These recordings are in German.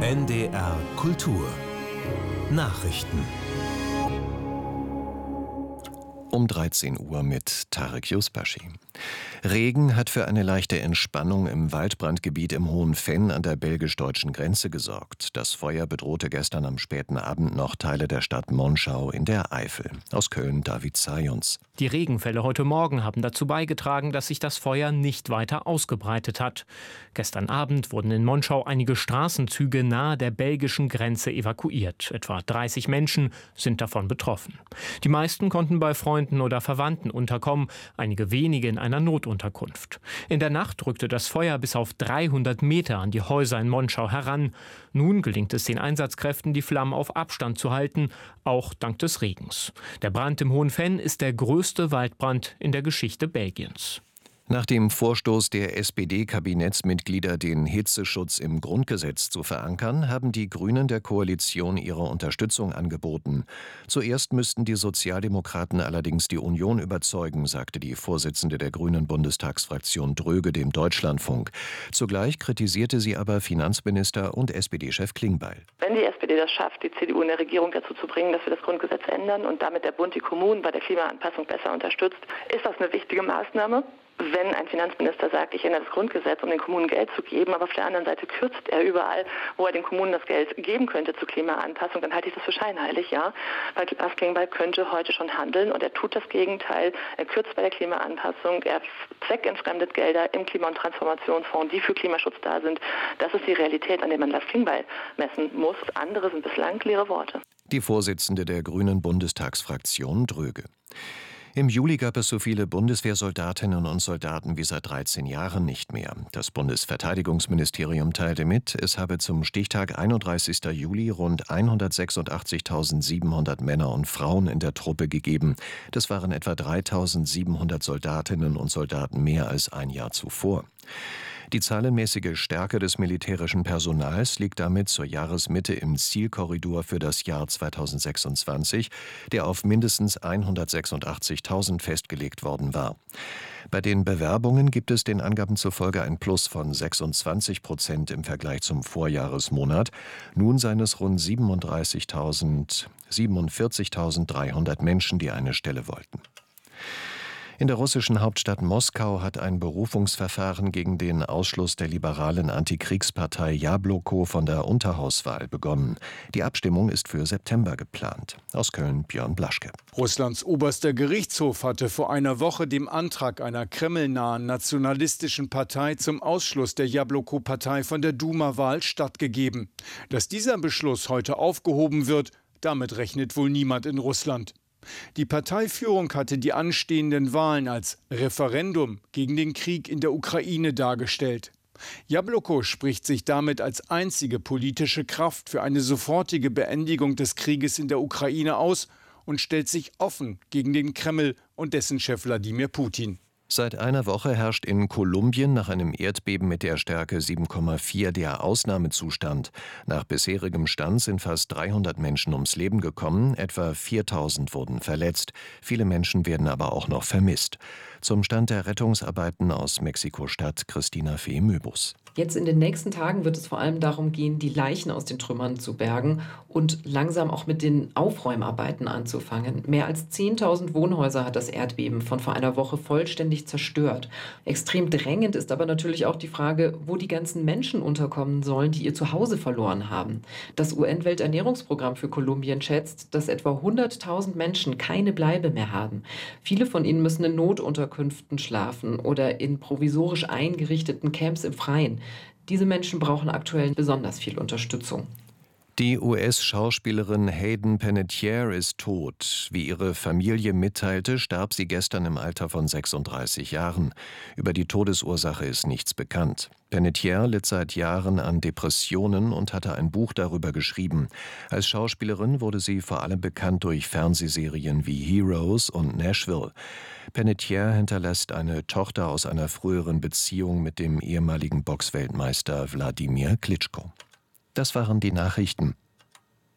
NDR Kultur Nachrichten Um 13 Uhr mit Tarek Yusbashi. Regen hat für eine leichte Entspannung im Waldbrandgebiet im Hohen Venn an der belgisch-deutschen Grenze gesorgt. Das Feuer bedrohte gestern am späten Abend noch Teile der Stadt Monschau in der Eifel. Aus Köln David Zajons. Die Regenfälle heute Morgen haben dazu beigetragen, dass sich das Feuer nicht weiter ausgebreitet hat. Gestern Abend wurden in Monschau einige Straßenzüge nahe der belgischen Grenze evakuiert. Etwa 30 Menschen sind davon betroffen. Die meisten konnten bei Freunden oder Verwandten unterkommen, einige wenige in einer Notunterkunft. In der Nacht rückte das Feuer bis auf 300 Meter an die Häuser in Monschau heran. Nun gelingt es den Einsatzkräften, die Flammen auf Abstand zu halten, auch dank des Regens. Der Brand im Hohen Venn ist der größte Waldbrand in der Geschichte Belgiens. Nach dem Vorstoß der SPD-Kabinettsmitglieder, den Hitzeschutz im Grundgesetz zu verankern, haben die Grünen der Koalition ihre Unterstützung angeboten. Zuerst müssten die Sozialdemokraten allerdings die Union überzeugen, sagte die Vorsitzende der Grünen Bundestagsfraktion Dröge dem Deutschlandfunk. Zugleich kritisierte sie aber Finanzminister und SPD-Chef Klingbeil. Wenn die SPD das schafft, die CDU in der Regierung dazu zu bringen, dass wir das Grundgesetz ändern und damit der Bund die Kommunen bei der Klimaanpassung besser unterstützt, ist das eine wichtige Maßnahme. Wenn ein Finanzminister sagt, ich ändere das Grundgesetz, um den Kommunen Geld zu geben, aber auf der anderen Seite kürzt er überall, wo er den Kommunen das Geld geben könnte zur Klimaanpassung, dann halte ich das für scheinheilig, ja. Weil Lars Klingbeil könnte heute schon handeln und er tut das Gegenteil. Er kürzt bei der Klimaanpassung, er zweckentfremdet Gelder im Klima- und Transformationsfonds, die für Klimaschutz da sind. Das ist die Realität, an der man Lars Klingbeil messen muss. Andere sind bislang leere Worte. Die Vorsitzende der Grünen Bundestagsfraktion Dröge. Im Juli gab es so viele Bundeswehrsoldatinnen und Soldaten wie seit 13 Jahren nicht mehr. Das Bundesverteidigungsministerium teilte mit, es habe zum Stichtag 31. Juli rund 186.700 Männer und Frauen in der Truppe gegeben. Das waren etwa 3.700 Soldatinnen und Soldaten mehr als ein Jahr zuvor. Die zahlenmäßige Stärke des militärischen Personals liegt damit zur Jahresmitte im Zielkorridor für das Jahr 2026, der auf mindestens 186.000 festgelegt worden war. Bei den Bewerbungen gibt es den Angaben zufolge ein Plus von 26% im Vergleich zum Vorjahresmonat. Nun seien es rund 47.300 Menschen, die eine Stelle wollten. In der russischen Hauptstadt Moskau hat ein Berufungsverfahren gegen den Ausschluss der liberalen Antikriegspartei Jabloko von der Unterhauswahl begonnen. Die Abstimmung ist für September geplant. Aus Köln Björn Blaschke. Russlands oberster Gerichtshof hatte vor einer Woche dem Antrag einer kremlnahen nationalistischen Partei zum Ausschluss der Jabloko-Partei von der Duma-Wahl stattgegeben. Dass dieser Beschluss heute aufgehoben wird, damit rechnet wohl niemand in Russland. Die Parteiführung hatte die anstehenden Wahlen als Referendum gegen den Krieg in der Ukraine dargestellt. Jabloko spricht sich damit als einzige politische Kraft für eine sofortige Beendigung des Krieges in der Ukraine aus und stellt sich offen gegen den Kreml und dessen Chef Wladimir Putin. Seit einer Woche herrscht in Kolumbien nach einem Erdbeben mit der Stärke 7,4 der Ausnahmezustand. Nach bisherigem Stand sind fast 300 Menschen ums Leben gekommen, etwa 4.000 wurden verletzt. Viele Menschen werden aber auch noch vermisst. Zum Stand der Rettungsarbeiten aus Mexiko-Stadt Christina Fee-Möbus. Jetzt in den nächsten Tagen wird es vor allem darum gehen, die Leichen aus den Trümmern zu bergen und langsam auch mit den Aufräumarbeiten anzufangen. Mehr als 10.000 Wohnhäuser hat das Erdbeben von vor einer Woche vollständig zerstört. Extrem drängend ist aber natürlich auch die Frage, wo die ganzen Menschen unterkommen sollen, die ihr Zuhause verloren haben. Das UN-Welternährungsprogramm für Kolumbien schätzt, dass etwa 100.000 Menschen keine Bleibe mehr haben. Viele von ihnen müssen in Notunterkünften schlafen oder in provisorisch eingerichteten Camps im Freien. Diese Menschen brauchen aktuell besonders viel Unterstützung. Die US-Schauspielerin Hayden Panettiere ist tot. Wie ihre Familie mitteilte, starb sie gestern im Alter von 36 Jahren. Über die Todesursache ist nichts bekannt. Panettiere litt seit Jahren an Depressionen und hatte ein Buch darüber geschrieben. Als Schauspielerin wurde sie vor allem bekannt durch Fernsehserien wie Heroes und Nashville. Panettiere hinterlässt eine Tochter aus einer früheren Beziehung mit dem ehemaligen Boxweltmeister Wladimir Klitschko. Das waren die Nachrichten.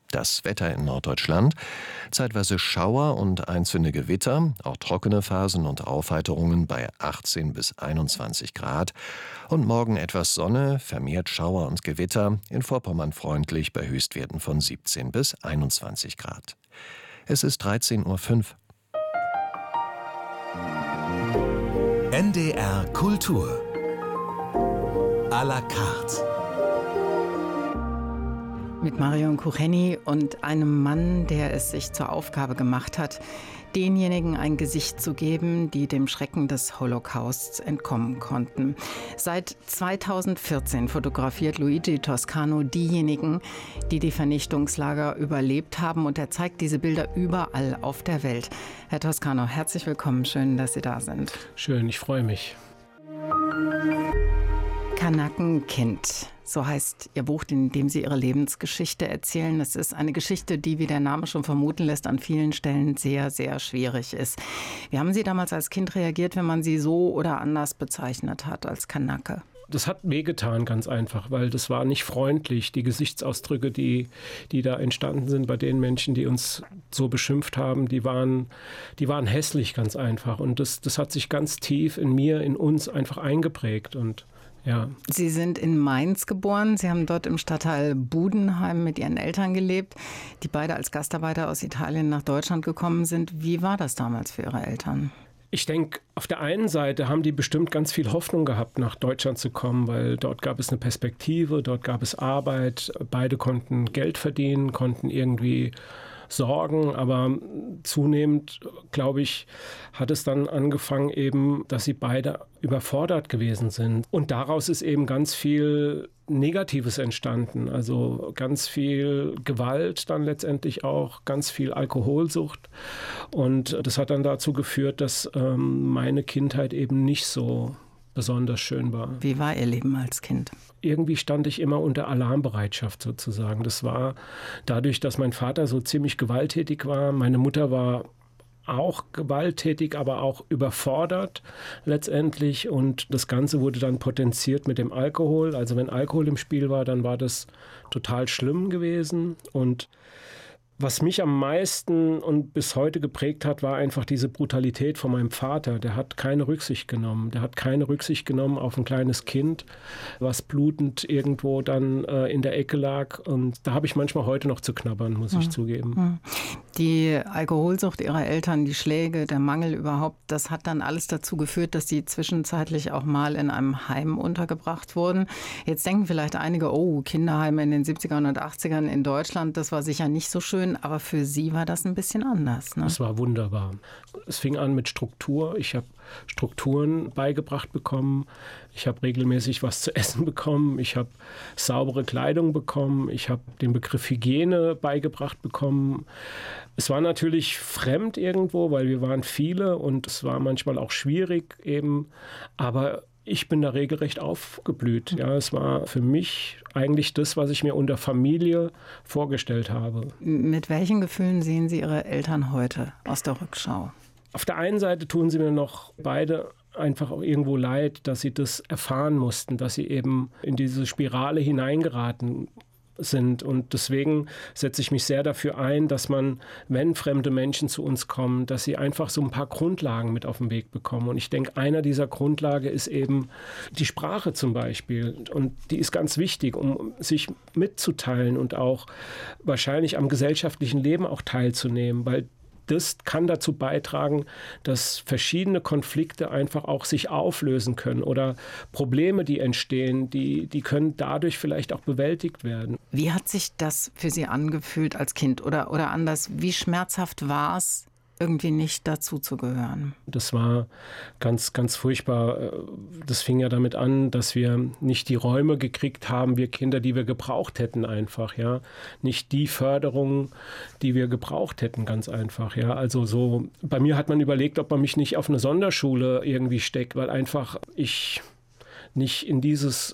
Das Wetter in Norddeutschland: zeitweise Schauer und einzelne Gewitter, auch trockene Phasen und Aufheiterungen bei 18 bis 21 Grad. Und morgen etwas Sonne, vermehrt Schauer und Gewitter, in Vorpommern freundlich bei Höchstwerten von 17 bis 21 Grad. Es ist 13:05 Uhr. NDR Kultur à la carte. Mit Marion Kucheni und einem Mann, der es sich zur Aufgabe gemacht hat, denjenigen ein Gesicht zu geben, die dem Schrecken des Holocausts entkommen konnten. Seit 2014 fotografiert Luigi Toscano diejenigen, die die Vernichtungslager überlebt haben, und er zeigt diese Bilder überall auf der Welt. Herr Toscano, herzlich willkommen, schön, dass Sie da sind. Schön, ich freue mich. Kanakenkind, so heißt Ihr Buch, in dem Sie Ihre Lebensgeschichte erzählen. Es ist eine Geschichte, die, wie der Name schon vermuten lässt, an vielen Stellen sehr, sehr schwierig ist. Wie haben Sie damals als Kind reagiert, wenn man Sie so oder anders bezeichnet hat als Kanake? Das hat wehgetan, ganz einfach, weil das war nicht freundlich. Die Gesichtsausdrücke, die da entstanden sind bei den Menschen, die uns so beschimpft haben, die waren hässlich, ganz einfach. Und das hat sich ganz tief in mir, in uns einfach eingeprägt. Und ja. Sie sind in Mainz geboren. Sie haben dort im Stadtteil Budenheim mit Ihren Eltern gelebt, die beide als Gastarbeiter aus Italien nach Deutschland gekommen sind. Wie war das damals für Ihre Eltern? Ich denke, auf der einen Seite haben die bestimmt ganz viel Hoffnung gehabt, nach Deutschland zu kommen, weil dort gab es eine Perspektive, dort gab es Arbeit. Beide konnten Geld verdienen, konnten irgendwie sorgen, aber zunehmend, glaube ich, hat es dann angefangen eben, dass sie beide überfordert gewesen sind. Und daraus ist eben ganz viel Negatives entstanden, also ganz viel Gewalt dann letztendlich auch, ganz viel Alkoholsucht. Und das hat dann dazu geführt, dass meine Kindheit eben nicht so besonders schön war. Wie war Ihr Leben als Kind? Irgendwie stand ich immer unter Alarmbereitschaft sozusagen. Das war dadurch, dass mein Vater so ziemlich gewalttätig war. Meine Mutter war auch gewalttätig, aber auch überfordert letztendlich. Und das Ganze wurde dann potenziert mit dem Alkohol. Also wenn Alkohol im Spiel war, dann war das total schlimm gewesen. Und was mich am meisten und bis heute geprägt hat, war einfach diese Brutalität von meinem Vater. Der hat keine Rücksicht genommen. Der hat keine Rücksicht genommen auf ein kleines Kind, was blutend irgendwo dann in der Ecke lag. Und da habe ich manchmal heute noch zu knabbern, muss ich zugeben. Die Alkoholsucht Ihrer Eltern, die Schläge, der Mangel überhaupt, das hat dann alles dazu geführt, dass Sie zwischenzeitlich auch mal in einem Heim untergebracht wurden. Jetzt denken vielleicht einige, oh, Kinderheime in den 70ern und 80ern in Deutschland, das war sicher nicht so schön. Aber für Sie war das ein bisschen anders, ne? Es war wunderbar. Es fing an mit Struktur. Ich habe Strukturen beigebracht bekommen. Ich habe regelmäßig was zu essen bekommen. Ich habe saubere Kleidung bekommen. Ich habe den Begriff Hygiene beigebracht bekommen. Es war natürlich fremd irgendwo, weil wir waren viele und es war manchmal auch schwierig eben. Aber ich bin da regelrecht aufgeblüht. Ja, es war für mich eigentlich das, was ich mir unter Familie vorgestellt habe. Mit welchen Gefühlen sehen Sie Ihre Eltern heute aus der Rückschau? Auf der einen Seite tun sie mir noch beide einfach auch irgendwo leid, dass sie das erfahren mussten, dass sie eben in diese Spirale hineingeraten sind. Und deswegen setze ich mich sehr dafür ein, dass man, wenn fremde Menschen zu uns kommen, dass sie einfach so ein paar Grundlagen mit auf den Weg bekommen. Und ich denke, einer dieser Grundlagen ist eben die Sprache zum Beispiel. Und die ist ganz wichtig, um sich mitzuteilen und auch wahrscheinlich am gesellschaftlichen Leben auch teilzunehmen, weil das kann dazu beitragen, dass verschiedene Konflikte einfach auch sich auflösen können oder Probleme, die entstehen, die können dadurch vielleicht auch bewältigt werden. Wie hat sich das für Sie angefühlt als Kind oder anders? Wie schmerzhaft war es, irgendwie nicht dazu zu gehören? Das war ganz, ganz furchtbar. Das fing ja damit an, dass wir nicht die Räume gekriegt haben, wir Kinder, die wir gebraucht hätten einfach, ja. Nicht die Förderung, die wir gebraucht hätten, ganz einfach, ja. Also so, bei mir hat man überlegt, ob man mich nicht auf eine Sonderschule irgendwie steckt, weil einfach ich nicht in dieses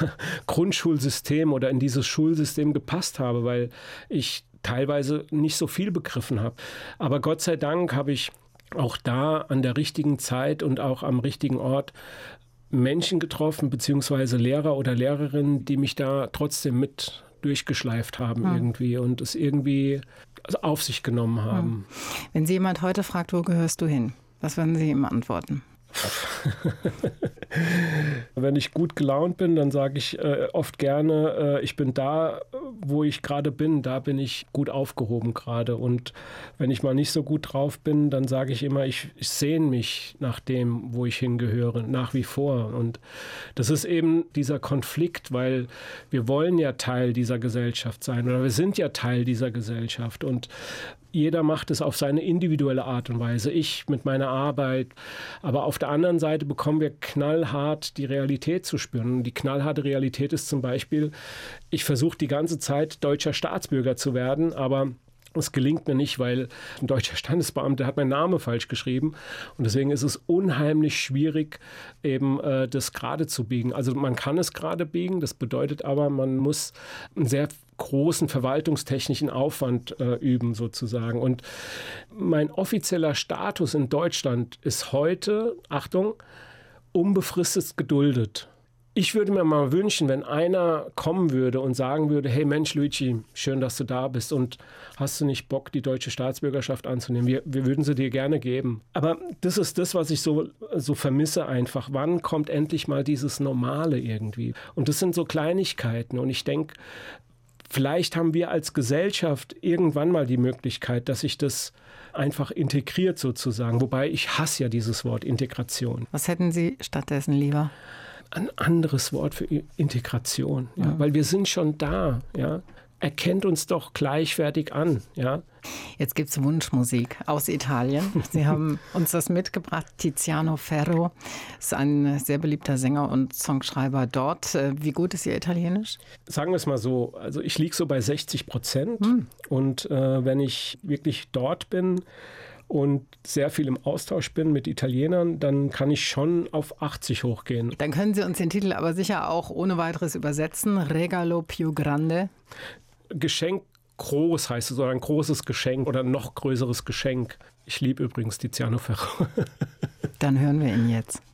Grundschulsystem oder in dieses Schulsystem gepasst habe, weil ich teilweise nicht so viel begriffen habe. Aber Gott sei Dank habe ich auch da an der richtigen Zeit und auch am richtigen Ort Menschen getroffen, beziehungsweise Lehrer oder Lehrerinnen, die mich da trotzdem mit durchgeschleift haben irgendwie und es irgendwie auf sich genommen haben. Wenn Sie jemand heute fragt, wo gehörst du hin? Was würden Sie ihm antworten? Wenn ich gut gelaunt bin, dann sage ich oft gerne, ich bin da, wo ich gerade bin, da bin ich gut aufgehoben gerade. Und wenn ich mal nicht so gut drauf bin, dann sage ich immer, ich sehne mich nach dem, wo ich hingehöre, nach wie vor. Und das ist eben dieser Konflikt, weil wir wollen ja Teil dieser Gesellschaft sein oder wir sind ja Teil dieser Gesellschaft und jeder macht es auf seine individuelle Art und Weise. Ich mit meiner Arbeit. Aber auf der anderen Seite bekommen wir knallhart die Realität zu spüren. Und die knallharte Realität ist zum Beispiel, ich versuche die ganze Zeit deutscher Staatsbürger zu werden, aber es gelingt mir nicht, weil ein deutscher Standesbeamter hat meinen Namen falsch geschrieben. Und deswegen ist es unheimlich schwierig, eben das gerade zu biegen. Also man kann es gerade biegen, das bedeutet aber, man muss einen sehr großen verwaltungstechnischen Aufwand üben sozusagen. Und mein offizieller Status in Deutschland ist heute, Achtung, unbefristet geduldet. Ich würde mir mal wünschen, wenn einer kommen würde und sagen würde, hey Mensch Luigi, schön, dass du da bist und hast du nicht Bock, die deutsche Staatsbürgerschaft anzunehmen? Wir würden sie dir gerne geben. Aber das ist das, was ich so vermisse einfach. Wann kommt endlich mal dieses Normale irgendwie? Und das sind so Kleinigkeiten und ich denke, vielleicht haben wir als Gesellschaft irgendwann mal die Möglichkeit, dass sich das einfach integriert sozusagen. Wobei ich hasse ja dieses Wort Integration. Was hätten Sie stattdessen lieber? Ein anderes Wort für Integration, ja? Weil wir sind schon da. Ja? Erkennt uns doch gleichwertig an. Ja? Jetzt gibt es Wunschmusik aus Italien. Sie haben uns das mitgebracht. Tiziano Ferro ist ein sehr beliebter Sänger und Songschreiber dort. Wie gut ist Ihr Italienisch? Sagen wir es mal so, also ich liege so bei 60%. Und wenn ich wirklich dort bin und sehr viel im Austausch bin mit Italienern, dann kann ich schon auf 80 hochgehen. Dann können Sie uns den Titel aber sicher auch ohne weiteres übersetzen. Regalo più grande. Geschenk groß heißt es, oder ein großes Geschenk oder ein noch größeres Geschenk. Ich liebe übrigens Tiziano Ferro. Dann hören wir ihn jetzt.